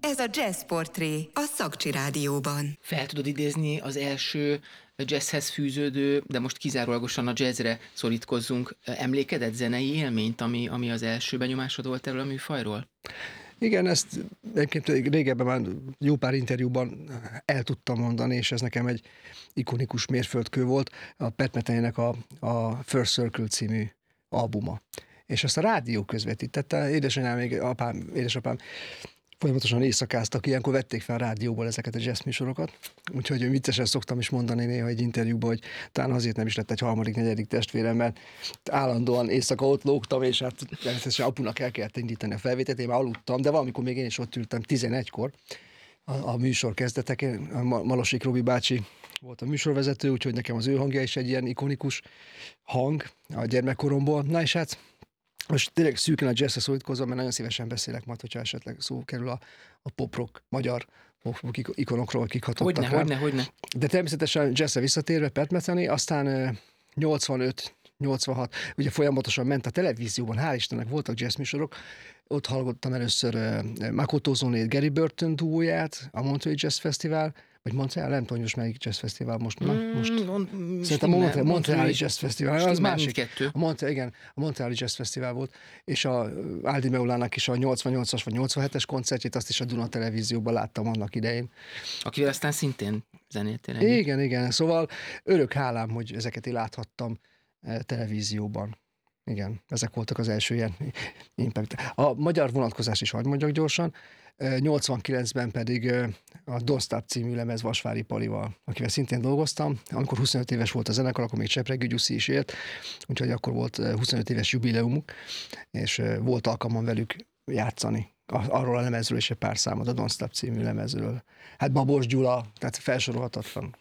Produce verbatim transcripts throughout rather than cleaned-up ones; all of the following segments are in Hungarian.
Ez a Jazz Portré a Szakcsi Rádióban. Fel tudod idézni az első jazzhez fűződő, de most kizárólagosan a jazzre szorítkozzunk, emlékedet, zenei élményt, ami, ami az első benyomásod volt erről a műfajról? Igen, ezt egyébként régebben már jó pár interjúban el tudtam mondani, és ez nekem egy ikonikus mérföldkő volt, a Pat Metheny-nek a, a First Circle című albuma. És azt a rádió közvetítette, édesanyám, még apám, édesapám folyamatosan éjszakáztak, ilyenkor vették fel a rádióból ezeket a jazz műsorokat, úgyhogy viccesen szoktam is mondani néha egy interjúban, hogy talán azért nem is lett egy harmadik, negyedik testvérem, mert állandóan éjszaka ott lógtam, és hát természetesen apunak el kellett indítani a felvételt, én már aludtam, de valamikor még én is ott ültem tizenegykor a, a műsor kezdetekén, a Malosik Robi bácsi volt a műsorvezető, úgyhogy nekem az ő hangja is egy ilyen ikonikus hang a gyermekkoromból. Na és hát most tényleg szűken a jazzre szólítkozom, mert nagyon szívesen beszélek majd, hogyha esetleg szó kerül a, a pop-rock, magyar pop-rock ikonokról, akik hatottak Hogyne, rá. hogyne, hogyne. De természetesen jazzre visszatérve Pat Metheny, aztán nyolcvanöt nyolcvanhat, ugye folyamatosan ment a televízióban, hál' Istennek voltak jazz műsorok, ott hallottam először uh, Makoto Zonét, Gary Burton duóját, a Montreal Jazz Festival, vagy Montreal, nem tudom, hogy most melyik jazz fesztivál most. Na, most. Mm, on, Szerintem a Montreal, Montreal Jazz Festival, az másik. A Montreal, igen, a Montreal Jazz Festival volt, és a Aldi Meulának is a nyolcvannyolcas vagy nyolcvanhetes koncertjét, azt is a Duna televízióban láttam annak idején. Akivel aztán szintén zenéltél. Igen, igen, szóval örök hálám, hogy ezeket én láthattam televízióban. Igen, ezek voltak az első ilyen impact. A magyar vonatkozás is hadd mondjak gyorsan, nyolcvankilencben pedig a Don't Stop című lemez Vasvári Palival, akivel szintén dolgoztam. Amikor huszonöt éves volt a zenekar, akkor még Csepregi Gyuszi is élt, úgyhogy akkor volt huszonöt éves jubileumuk, és volt alkalmam velük játszani. Arról a lemezről is egy pár számot, a Don't Stop című lemezről. Hát Babos Gyula, tehát felsorolhatatlan.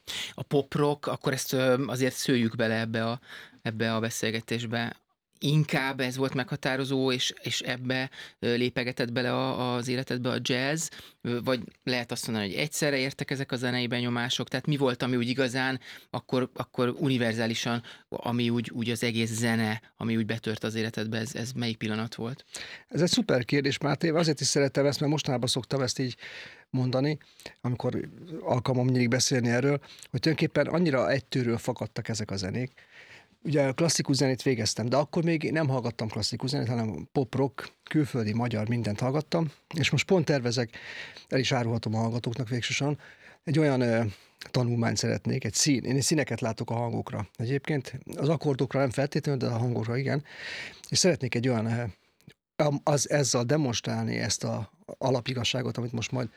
A pop-rock, akkor ezt azért szőjük bele ebbe a, ebbe a beszélgetésbe. Inkább ez volt meghatározó, és, és ebbe lépegetett bele a, az életedbe a jazz, vagy lehet azt mondani, hogy egyszerre értek ezek a zenei benyomások, tehát mi volt, ami úgy igazán, akkor, akkor univerzálisan, ami úgy, úgy az egész zene, ami úgy betört az életedbe, ez, ez melyik pillanat volt? Ez egy szuper kérdés, Máté, azért is szerettem ezt, mert mostanában szoktam ezt így mondani, amikor alkalmam nyílik beszélni erről, hogy tulajdonképpen annyira egytőről fakadtak ezek a zenék. Ugye a klasszikus zenét végeztem, de akkor még nem hallgattam klasszikus zenét, hanem pop-rock, külföldi, magyar, mindent hallgattam, és most pont tervezek, el is árulhatom a hallgatóknak végsősorban, egy olyan ö, tanulmányt szeretnék, egy szín, én színeket látok a hangokra. Egyébként az akkordokra nem feltétlenül, de a hangokra igen, és szeretnék egy olyan, ö, az, ezzel demonstrálni ezt a alapigasságot, amit most majd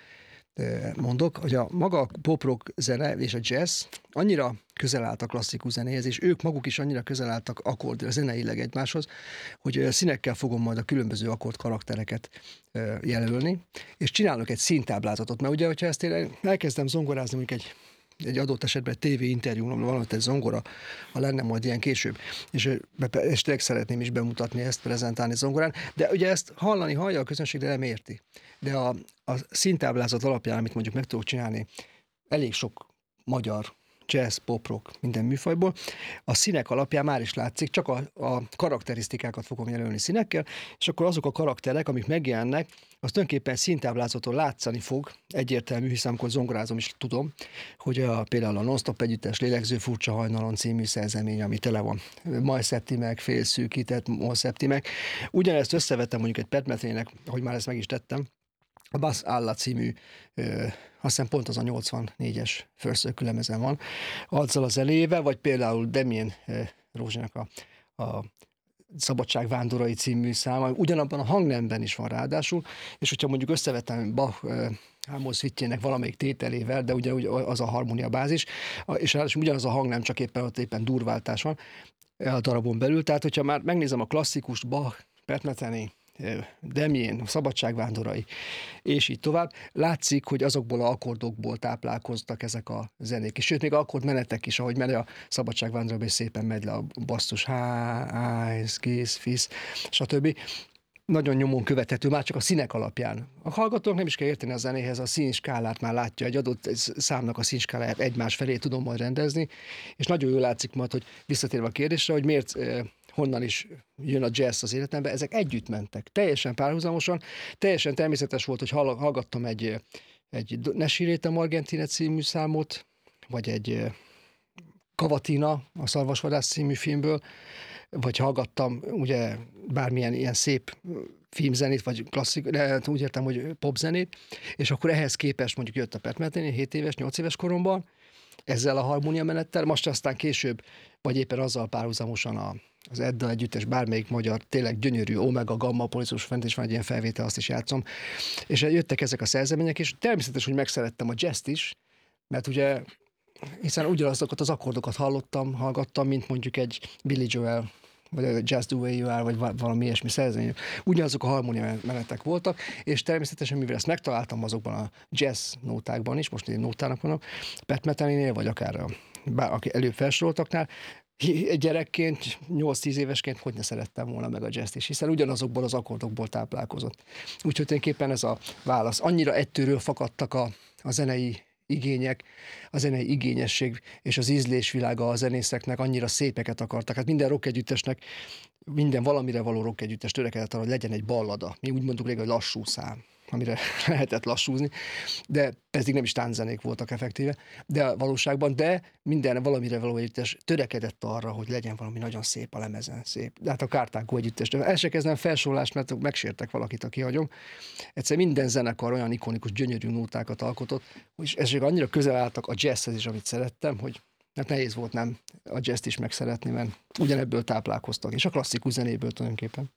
mondok, hogy a maga a pop-rock zene és a jazz annyira közel állt a klasszikus zenéhez, és ők maguk is annyira közel álltak akkord, zeneileg egymáshoz, hogy színekkel fogom majd a különböző akkord karaktereket jelölni, és csinálok egy színtáblázatot, mert ugye, hogyha ezt én elkezdem zongorázni, mondjuk egy egy adott esetben té vé interjúmon valamit egy zongora, ha lenne majd ilyen később, és, és tényleg szeretném is bemutatni ezt, prezentálni zongorán, de ugye ezt hallani hallja a közönség, de nem érti. De a, a színtáblázat alapján, amit mondjuk meg tudok csinálni, elég sok magyar jazz, pop, rock, minden műfajból, a színek alapján már is látszik, csak a, a karakterisztikákat fogom jelölni színekkel, és akkor azok a karakterek, amik megjelennek, az tulajdonképpen színtáblázaton látszani fog, egyértelmű, hiszen amikor zongorázom is tudom, hogy a, például a Non-Stop együttes Lélegző furcsa hajnalon című szerzemény, ami tele van majszeptimek, félszűkített molszeptimek. Ugyanezt összevettem mondjuk egy Pat Metheny-nek, ahogy már ezt meg is tettem, a Bass Alla című, ö, azt hiszem pont az a nyolcvannégyes First Circle lemezen van, azzal az elével, vagy például Damien ö, Rózsának a, a Szabadság vándorai című száma, ugyanabban a hangnemben is van ráadásul, és hogyha mondjuk összevetem Bach Amos Wittjének valamelyik tételével, de ugye az a harmónia bázis, és ráadásul ugyanaz a hangnem, csak éppen ott éppen durváltás van a darabon belül, tehát hogyha már megnézem a klasszikust, Bach, Pat Metheny, Damien, Szabadságvándorai, és így tovább. Látszik, hogy azokból az akkordokból táplálkoztak ezek a zenék. És sőt, még akkordmenetek is, ahogy megy a Szabadságvándorai, szépen megy le a basszus, há, ájsz, kész, fisz, stb. Nagyon nyomon követhető, már csak a színek alapján. A hallgatók nem is kell érteni a zenéhez, a színskálát már látja, egy adott számnak a színskáláját egymás felé tudom majd rendezni, és nagyon jól látszik majd, hogy visszatérve a kérdésre, hogy miért honnan is jön a jazz az életembe, ezek együtt mentek, teljesen párhuzamosan, teljesen természetes volt, hogy hall- hallgattam egy, egy Ne sírjétem Argentine című számot, vagy egy Cavatina, a Szarvasvadász című filmből, vagy hallgattam ugye bármilyen ilyen szép filmzenét, vagy klasszik, de úgy értem, hogy popzenét, és akkor ehhez képest mondjuk jött a Pat Metheny hét éves, nyolc éves koromban, ezzel a harmóniamenettel, most aztán később, vagy éppen azzal párhuzamosan a, az Edda együttes, bármelyik magyar, tényleg gyönyörű, Omega, Gamma, Polisztus, fent is van egy ilyen felvétel, azt is játszom, és jöttek ezek a szerzemények, és természetes, hogy megszerettem a jazzt is, mert ugye, hiszen ugyanazokat az akkordokat hallottam, hallgattam, mint mondjuk egy Billy Joel, vagy a Just the Way You Are, vagy valami ilyesmi szerzemény. Ugyanazok a harmónia menetek voltak, és természetesen, mivel ezt megtaláltam azokban a jazz nótákban is, most én nótának mondom, Pat Metheny-nél, vagy akár a, bár, aki előbb felsoroltaknál, gyerekként, nyolc-tíz évesként hogy ne szerettem volna meg a jazzt is, hiszen ugyanazokból az akkordokból táplálkozott. Úgyhogy tulajdonképpen ez a válasz. Annyira egytőről fakadtak a, a zenei igények, a zenei igényesség és az ízlésvilága a zenészeknek, annyira szépeket akartak. Hát minden rock együttesnek, minden valamire való rock együttes törekedett arra, hogy legyen egy ballada. Mi úgy mondtuk régen, hogy lassú szám, amire lehetett lassúzni, de pedig nem is tánczenék voltak effektíve, de a valóságban, de minden valamire való együttes törekedett arra, hogy legyen valami nagyon szép a lemezen, szép. De hát a Kártágó együttes, de el se kezdem felsorolást, mert megsértek valakit, aki hagyom. Egyszer minden zenekar olyan ikonikus, gyönyörű nótákat alkotott, és ezek annyira közel álltak a jazzhez is, amit szerettem, hogy hát nehéz volt nem a jazzt is megszeretni, mert ugyanebből táplálkoztak, és a klasszikus zenéből tulajdonképpen.